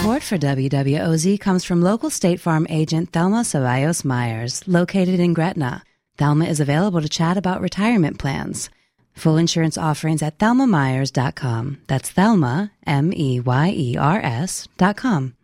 Support for WWOZ comes from local State Farm agent Thelma Ceballos Myers, located in Gretna. Thelma is available to chat about retirement plans. Full insurance offerings at thelmamyers.com. That's Thelma, Meyers.com.